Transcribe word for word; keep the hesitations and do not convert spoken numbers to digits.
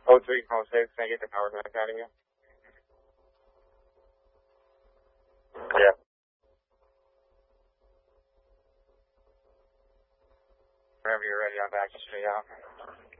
Oh three, oh six, can I get the power back out of you? Yeah. Whenever you're ready, I'm back straight out.